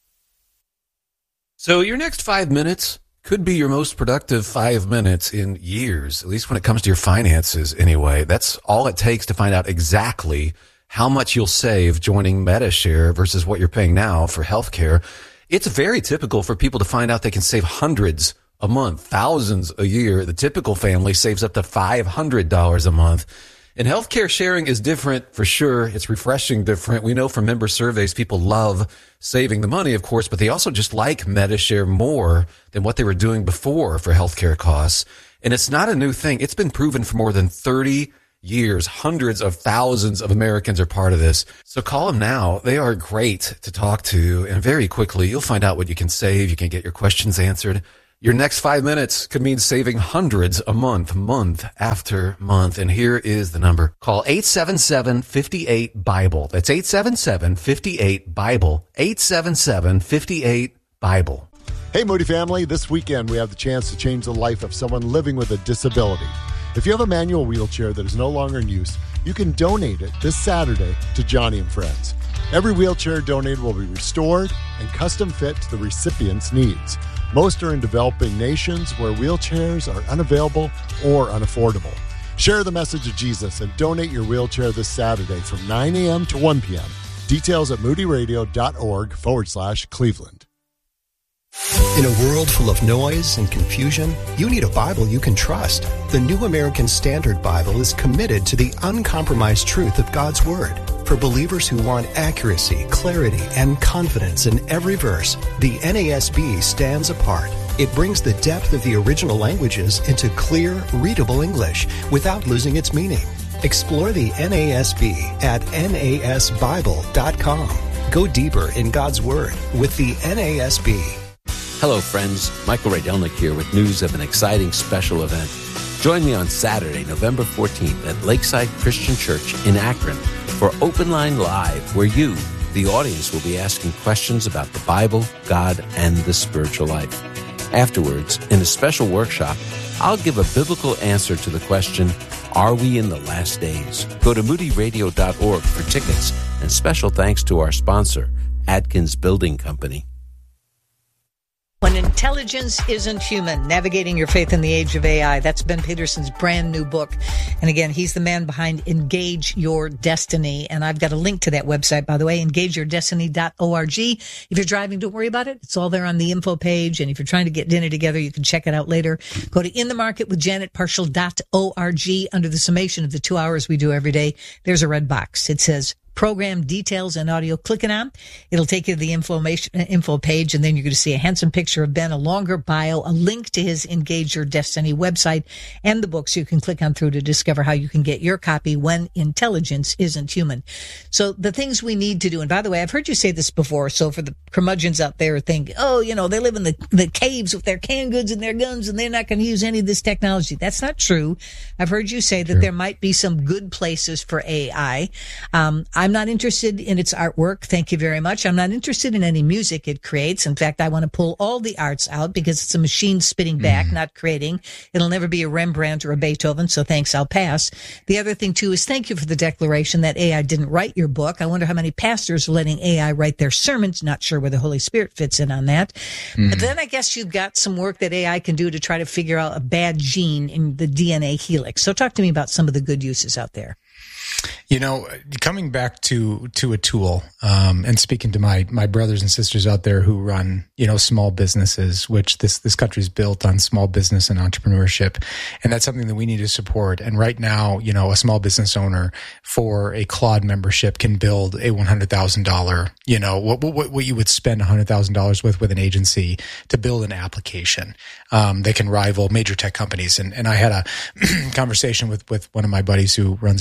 So your next 5 minutes could be your most productive 5 minutes in years, at least when it comes to your finances anyway. That's all it takes to find out exactly how much you'll save joining MediShare versus what you're paying now for healthcare. It's very typical for people to find out they can save hundreds a month, thousands a year. The typical family saves up to $500 a month. And healthcare sharing is different for sure. It's refreshing different. We know from member surveys, people love saving the money, of course, but they also just like MediShare more than what they were doing before for healthcare costs. And it's not a new thing. It's been proven for more than 30 years. Hundreds of thousands of Americans are part of this. So call them now. They are great to talk to. And very quickly, you'll find out what you can save. You can get your questions answered. Your next 5 minutes could mean saving hundreds a month, month after month. And here is the number. Call 877-58-BIBLE. That's 877-58-BIBLE. 877-58-BIBLE. Hey, Moody family. This weekend, we have the chance to change the life of someone living with a disability. If you have a manual wheelchair that is no longer in use, you can donate it this Saturday to Johnny and Friends. Every wheelchair donated will be restored and custom fit to the recipient's needs. Most are in developing nations where wheelchairs are unavailable or unaffordable. Share the message of Jesus and donate your wheelchair this Saturday from 9 a.m. to 1 p.m. Details at moodyradio.org/Cleveland. In a world full of noise and confusion, you need a Bible you can trust. The New American Standard Bible is committed to the uncompromised truth of God's Word. For believers who want accuracy, clarity, and confidence in every verse, the NASB stands apart. It brings the depth of the original languages into clear, readable English without losing its meaning. Explore the NASB at nasbible.com. Go deeper in God's Word with the NASB. Hello, friends. Michael Rydelnik here with news of an exciting special event. Join me on Saturday, November 14th at Lakeside Christian Church in Akron for Open Line Live, where you, the audience, will be asking questions about the Bible, God, and the spiritual life. Afterwards, in a special workshop, I'll give a biblical answer to the question, are we in the last days? Go to moodyradio.org for tickets, and special thanks to our sponsor, Adkins Building Company. When Intelligence Isn't Human, Navigating Your Faith in the Age of AI. That's Ben Peterson's brand new book. And again, he's the man behind Engage Your Destiny. And I've got a link to that website, by the way, engageyourdestiny.org. If you're driving, don't worry about it. It's all there on the info page. And if you're trying to get dinner together, you can check it out later. Go to inthemarketwithjanetparshall.org. Under the summation of the 2 hours we do every day, there's a red box. It says program details and audio. Clicking on, it'll take you to the info page, and then you're going to see a handsome picture of Ben, a longer bio, a link to his Engage Your Destiny website, and the books you can click on through to discover how you can get your copy when intelligence isn't human. So the things we need to do, and by the way, I've heard you say this before, so for the curmudgeons out there who think, oh, you know, they live in the caves with their canned goods and their guns and they're not going to use any of this technology. That's not true. I've heard you say that there might be some good places for AI. I'm not interested in its artwork. Thank you very much. I'm not interested in any music it creates. In fact, I want to pull all the arts out because it's a machine spitting back, not creating. It'll never be a Rembrandt or a Beethoven, so thanks, I'll pass. The other thing, too, is thank you for the declaration that AI didn't write your book. I wonder how many pastors are letting AI write their sermons. Not sure where the Holy Spirit fits in on that. But then I guess you've got some work that AI can do to try to figure out a bad gene in the DNA helix. So talk to me about some of the good uses out there. You know, coming back to a tool, and speaking to my brothers and sisters out there who run, you know, small businesses, which this country's built on small business and entrepreneurship. And that's something that we need to support. And right now, you know, a small business owner for a Claude membership can build a $100,000, you know, what you would spend $100,000 with an agency to build an application. They can rival major tech companies. And I had a conversation with one of my buddies who runs a business, and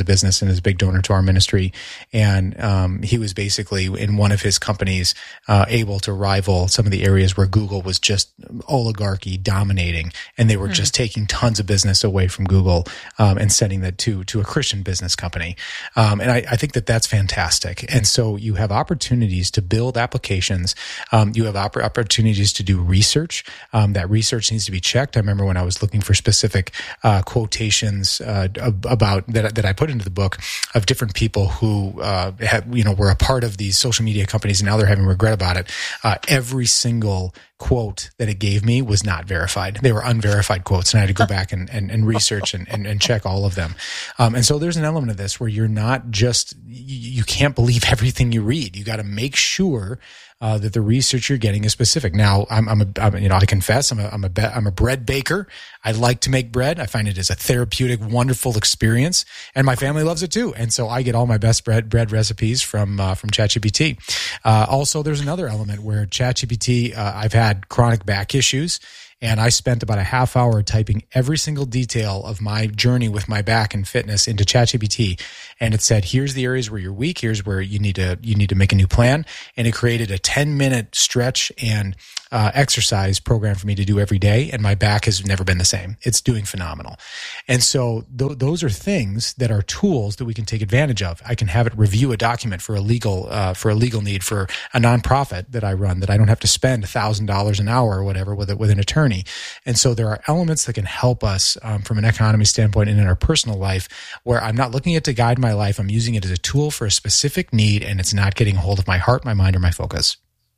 is a big donor to our ministry. And he was basically in one of his companies able to rival some of the areas where Google was just oligarchy dominating, and they were just taking tons of business away from Google and sending that to a Christian business company. And I think that that's fantastic. And so you have opportunities to build applications. You have opportunities to do research. That research needs to be checked. I remember when I was looking for specific quotations about that I put into the book of different people who were a part of these social media companies, and now they're having regret about it. Every single quote that it gave me was not verified. They were unverified quotes, and I had to go back and research and check all of them. And so there's an element of this where you're not just, you can't believe everything you read. You got to make sure that the research you're getting is specific. Now, I confess, I'm a bread baker. I like to make bread. I find it is a therapeutic, wonderful experience, and my family loves it too. And so I get all my best bread recipes from ChatGPT. Also, there's another element where ChatGPT, I've had chronic back issues, and I spent about a half hour typing every single detail of my journey with my back and fitness into ChatGPT. And it said, here's the areas where you're weak. Here's where you need to make a new plan. And it created a 10-minute stretch and exercise program for me to do every day. And my back has never been the same. It's doing phenomenal. And so those are things that are tools that we can take advantage of. I can have it review a document for a legal need for a nonprofit that I run, that I don't have to spend $1,000 an hour or whatever with an attorney. And so there are elements that can help us from an economy standpoint and in our personal life, where I'm not looking at it to guide my life. I'm using it as a tool for a specific need, and it's not getting a hold of my heart, my mind, or my focus.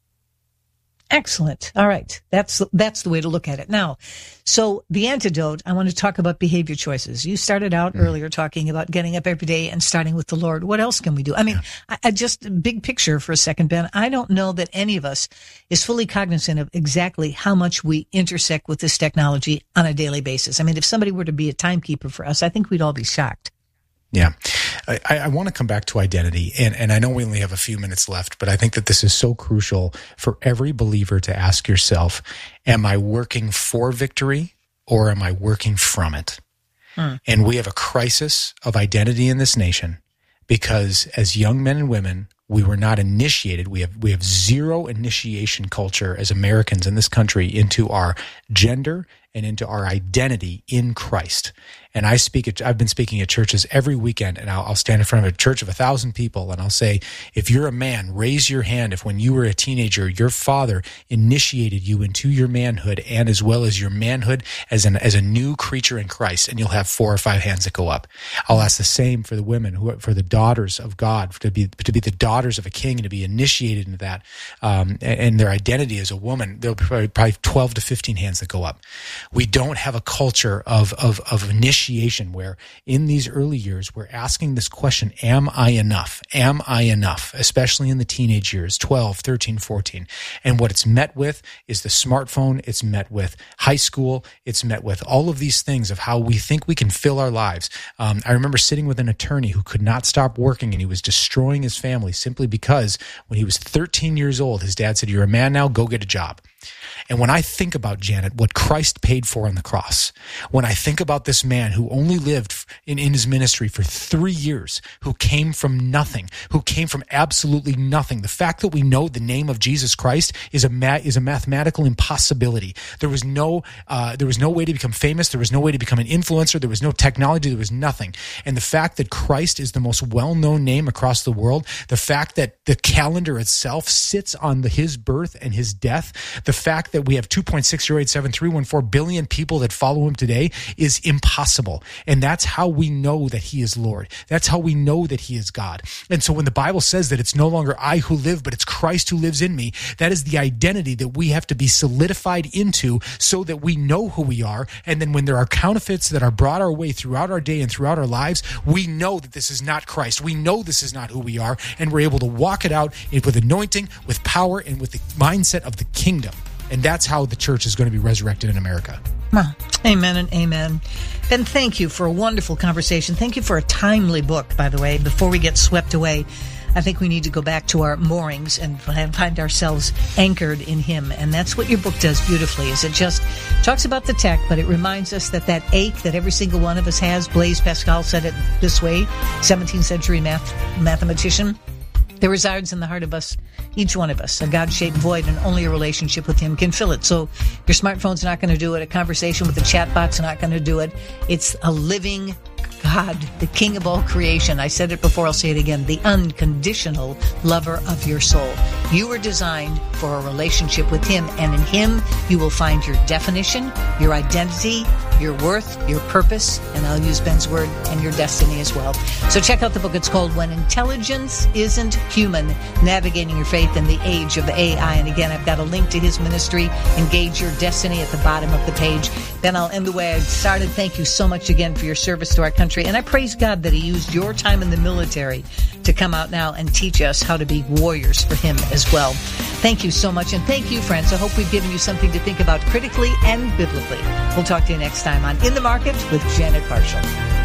Excellent. All right. That's the way to look at it. Now, so the antidote, I want to talk about behavior choices. You started out earlier talking about getting up every day and starting with the Lord. What else can we do? I mean, I just big picture for a second, Ben. I don't know that any of us is fully cognizant of exactly how much we intersect with this technology on a daily basis. I mean, if somebody were to be a timekeeper for us, I think we'd all be shocked. Yeah. I want to come back to identity, and I know we only have a few minutes left, but I think that this is so crucial for every believer to ask yourself, am I working for victory or am I working from it? And we have a crisis of identity in this nation because as young men and women, we were not initiated. We have zero initiation culture as Americans in this country into our gender and into our identity in Christ. And I've been speaking at churches every weekend, and I'll stand in front of a church of 1,000 people, and I'll say, if you're a man, raise your hand if when you were a teenager, your father initiated you into your manhood and as well as your manhood as a new creature in Christ, and you'll have 4 or 5 hands that go up. I'll ask the same for the women, for the daughters of God, to be the daughters of a king and to be initiated into that, and their identity as a woman. There'll be probably 12 to 15 hands that go up. We don't have a culture of initiation where in these early years we're asking this question, am I enough? Am I enough? Especially in the teenage years, 12, 13, 14. And what it's met with is the smartphone. It's met with high school. It's met with all of these things of how we think we can fill our lives. I remember sitting with an attorney who could not stop working, and he was destroying his family simply because when he was 13 years old, his dad said, you're a man now, go get a job. And when I think about, Janet, what Christ paid for on the cross, when I think about this man who only lived in his ministry for 3 years, who came from nothing, who came from absolutely nothing, the fact that we know the name of Jesus Christ is a mathematical impossibility. There was no way to become famous. There was no way to become an influencer. There was no technology. There was nothing. And the fact that Christ is the most well-known name across the world, the fact that the calendar itself sits on his birth and his death, the fact that we have 2.6087314 billion people that follow him today is impossible. And that's how we know that he is Lord. That's how we know that he is God. And so when the Bible says that it's no longer I who live, but it's Christ who lives in me, that is the identity that we have to be solidified into so that we know who we are. And then when there are counterfeits that are brought our way throughout our day and throughout our lives, we know that this is not Christ. We know this is not who we are, and we're able to walk it out with anointing, with power, and with the mindset of the kingdom. And that's how the church is going to be resurrected in America. Well, amen and amen. Ben, thank you for a wonderful conversation. Thank you for a timely book, by the way. Before we get swept away, I think we need to go back to our moorings and find ourselves anchored in Him. And that's what your book does beautifully, is it just talks about the tech, but it reminds us that that ache that every single one of us has, Blaise Pascal said it this way, 17th century mathematician, there resides in the heart of us, each one of us, a God-shaped void, and only a relationship with Him can fill it. So your smartphone's not going to do it. A conversation with the chatbot's not going to do it. It's a living God, the King of all creation. I said it before, I'll say it again. The unconditional lover of your soul. You were designed for a relationship with Him, and in Him you will find your definition, your identity, your worth, your purpose, and I'll use Ben's word, and your destiny as well. So check out the book. It's called When Intelligence Isn't Human, Navigating Your Faith in the Age of AI. And again, I've got a link to his ministry, Engage Your Destiny, at the bottom of the page. Then I'll end the way I started. Thank you so much again for your service to our country. And I praise God that He used your time in the military to come out now and teach us how to be warriors for Him as well. Thank you so much. And thank you, friends. I hope we've given you something to think about critically and biblically. We'll talk to you next time on In the Market with Janet Parshall.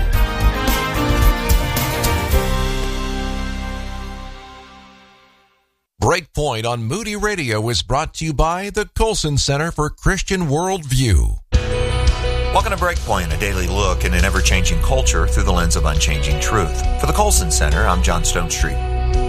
Breakpoint on Moody Radio is brought to you by the Colson Center for Christian Worldview. Welcome to Breakpoint, a daily look in an ever-changing culture through the lens of unchanging truth. For the Colson Center, I'm John Stone Street.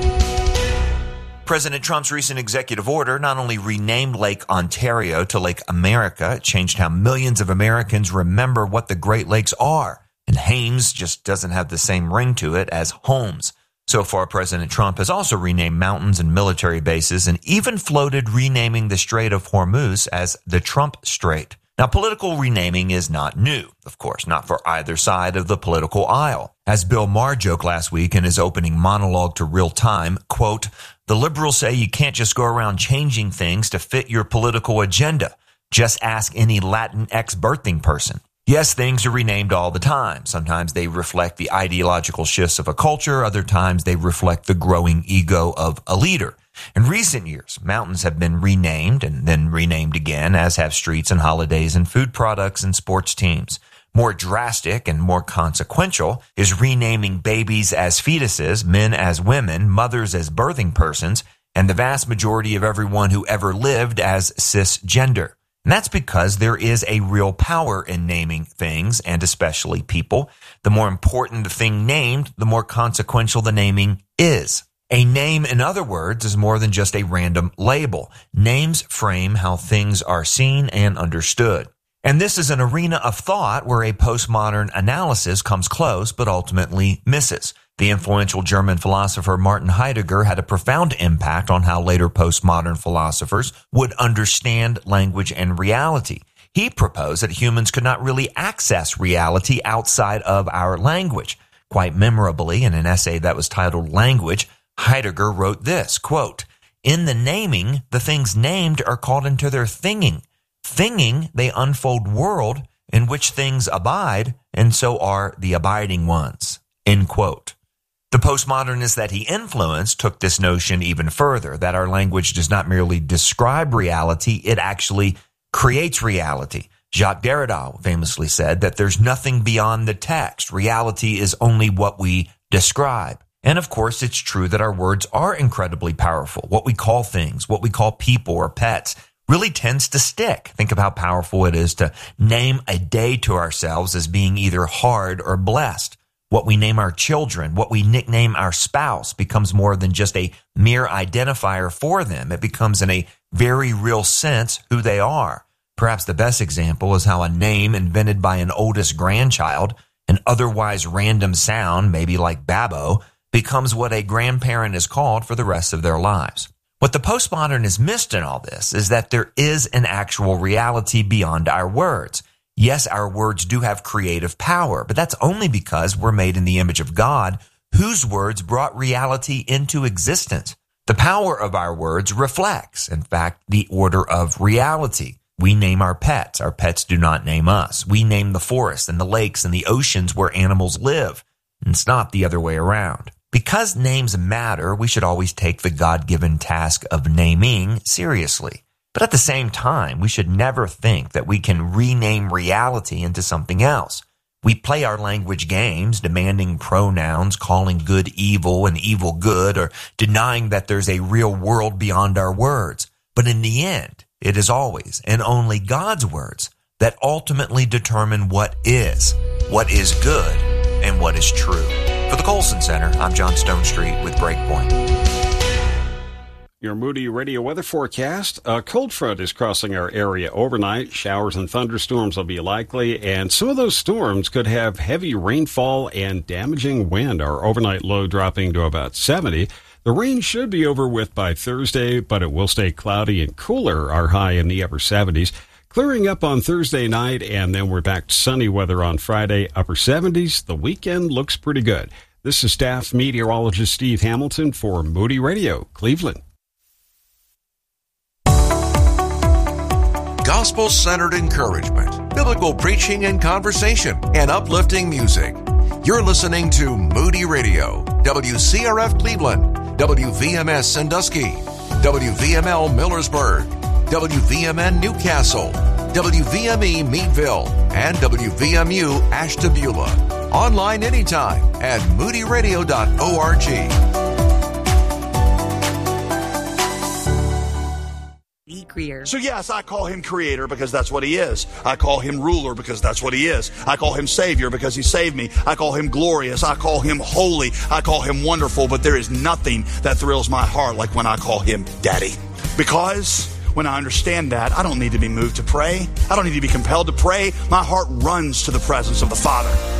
President Trump's recent executive order not only renamed Lake Ontario to Lake America, it changed how millions of Americans remember what the Great Lakes are. And Hames just doesn't have the same ring to it as Holmes. So far, President Trump has also renamed mountains and military bases and even floated renaming the Strait of Hormuz as the Trump Strait. Now, political renaming is not new, of course, not for either side of the political aisle. As Bill Maher joked last week in his opening monologue to Real Time, quote, "The liberals say you can't just go around changing things to fit your political agenda. Just ask any Latinx birthing person." Yes, things are renamed all the time. Sometimes they reflect the ideological shifts of a culture. Other times they reflect the growing ego of a leader. In recent years, mountains have been renamed and then renamed again, as have streets and holidays and food products and sports teams. More drastic and more consequential is renaming babies as fetuses, men as women, mothers as birthing persons, and the vast majority of everyone who ever lived as cisgender. And that's because there is a real power in naming things, and especially people. The more important the thing named, the more consequential the naming is. A name, in other words, is more than just a random label. Names frame how things are seen and understood. And this is an arena of thought where a postmodern analysis comes close but ultimately misses. The influential German philosopher Martin Heidegger had a profound impact on how later postmodern philosophers would understand language and reality. He proposed that humans could not really access reality outside of our language. Quite memorably, in an essay that was titled Language, Heidegger wrote this, quote, "In the naming, the things named are called into their thinging. Thinging, they unfold world in which things abide, and so are the abiding ones." End quote. The postmodernists that he influenced took this notion even further, that our language does not merely describe reality, it actually creates reality. Jacques Derrida famously said that there's nothing beyond the text. Reality is only what we describe. And of course, it's true that our words are incredibly powerful. What we call things, what we call people or pets, really tends to stick. Think of how powerful it is to name a day to ourselves as being either hard or blessed. What we name our children, what we nickname our spouse becomes more than just a mere identifier for them. It becomes in a very real sense who they are. Perhaps the best example is how a name invented by an oldest grandchild, an otherwise random sound, maybe like Babbo, becomes what a grandparent is called for the rest of their lives. What the postmodernists missed in all this is that there is an actual reality beyond our words. Yes, our words do have creative power, but that's only because we're made in the image of God, whose words brought reality into existence. The power of our words reflects, in fact, the order of reality. We name our pets. Our pets do not name us. We name the forests and the lakes and the oceans where animals live. And it's not the other way around. Because names matter, we should always take the God-given task of naming seriously. But at the same time, we should never think that we can rename reality into something else. We play our language games, demanding pronouns, calling good evil and evil good, or denying that there's a real world beyond our words. But in the end, it is always and only God's words that ultimately determine what is good, and what is true. For the Colson Center, I'm John Stonestreet with Breakpoint. Your Moody Radio weather forecast. A cold front is crossing our area overnight. Showers and thunderstorms will be likely, and some of those storms could have heavy rainfall and damaging wind. Our overnight low dropping to about 70. The rain should be over with by Thursday, but it will stay cloudy and cooler. Our high in the upper 70s. Clearing up on Thursday night, and then we're back to sunny weather on Friday, upper 70s. The weekend looks pretty good. This is staff meteorologist Steve Hamilton for Moody Radio, Cleveland. Gospel-centered encouragement, biblical preaching and conversation, and uplifting music. You're listening to Moody Radio, WCRF Cleveland, WVMS Sandusky, WVML Millersburg, WVMN Newcastle, WVME Meadville, and WVMU Ashtabula. Online anytime at moodyradio.org. So yes, I call him creator because that's what he is. I call him ruler because that's what he is. I call him savior because he saved me. I call him glorious. I call him holy. I call him wonderful. But there is nothing that thrills my heart like when I call him daddy. Because when I understand that, I don't need to be moved to pray. I don't need to be compelled to pray. My heart runs to the presence of the Father.